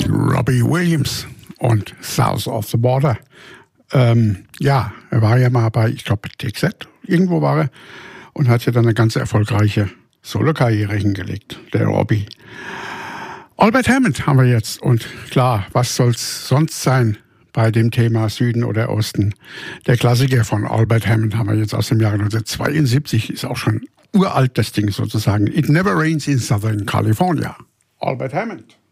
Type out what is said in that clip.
Robbie Williams und South of the Border. Ja, er war ja mal bei, ich glaube, TXT, irgendwo war er, und hat ja dann eine ganz erfolgreiche Solo-Karriere hingelegt, der Robbie. Albert Hammond haben wir jetzt, und klar, was soll's sonst sein bei dem Thema Süden oder Osten? Der Klassiker von Albert Hammond haben wir jetzt aus dem Jahre 1972, ist auch schon uralt, das Ding sozusagen. It Never Rains in Southern California. Albert Hammond.